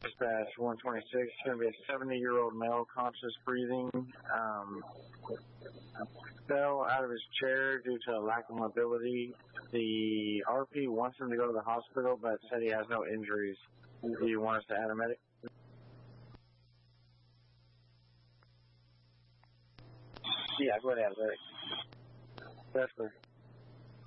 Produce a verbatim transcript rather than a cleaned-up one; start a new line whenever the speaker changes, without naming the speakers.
Dispatch one twenty-six, it's going to be a seventy-year-old male, conscious breathing, um, fell out of his chair due to a lack of mobility. The R P wants him to go to the hospital, but said he has no injuries. Do you want us to add a medic? Yeah, go ahead, add a medic. That's clear.